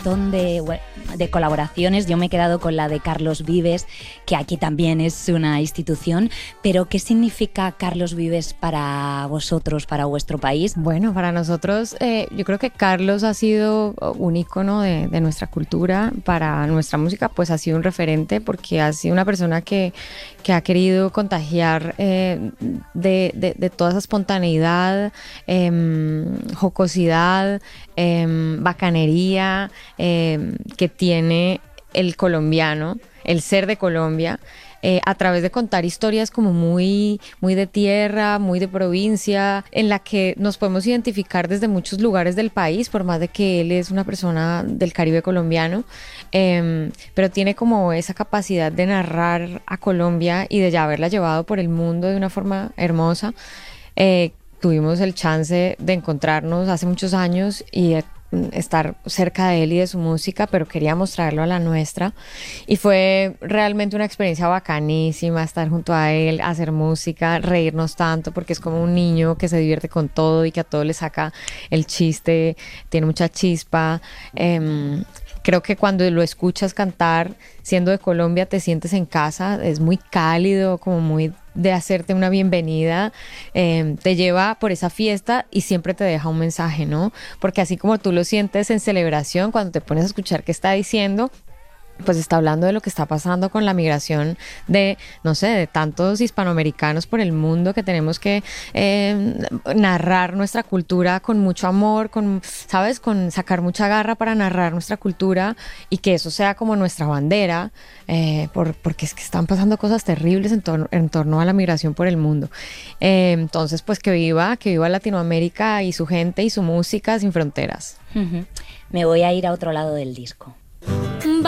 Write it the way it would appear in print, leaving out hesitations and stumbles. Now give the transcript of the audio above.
montón de colaboraciones. Yo me he quedado con la de Carlos Vives, que aquí también es una institución. Pero, ¿qué significa Carlos Vives para vosotros, para vuestro país? Bueno, para nosotros, yo creo que Carlos ha sido un ícono de nuestra cultura. Para nuestra música, pues ha sido un referente, porque ha sido una persona que ha querido contagiar de toda esa espontaneidad, jocosidad, bacanería que tiene el colombiano, el ser de Colombia, a través de contar historias como muy, muy de tierra, muy de provincia, en la que nos podemos identificar desde muchos lugares del país, por más de que él es una persona del Caribe colombiano, pero tiene como esa capacidad de narrar a Colombia y de ya haberla llevado por el mundo de una forma hermosa. Tuvimos el chance de encontrarnos hace muchos años y estar cerca de él y de su música, pero queríamos traerlo a la nuestra, y fue realmente una experiencia bacanísima estar junto a él, hacer música, reírnos tanto, porque es como un niño que se divierte con todo y que a todo le saca el chiste, tiene mucha chispa. Creo que cuando lo escuchas cantar, siendo de Colombia, te sientes en casa, es muy cálido, como muy de hacerte una bienvenida, te lleva por esa fiesta y siempre te deja un mensaje, ¿no? Porque así como tú lo sientes en celebración, cuando te pones a escuchar qué está diciendo, pues está hablando de lo que está pasando con la migración de, no sé, de tantos hispanoamericanos por el mundo, que tenemos que narrar nuestra cultura con mucho amor, con, ¿sabes? Con sacar mucha garra para narrar nuestra cultura, y que eso sea como nuestra bandera, porque es que están pasando cosas terribles en torno a la migración por el mundo. Entonces, pues que viva Latinoamérica y su gente y su música sin fronteras. Me voy a ir a otro lado del disco.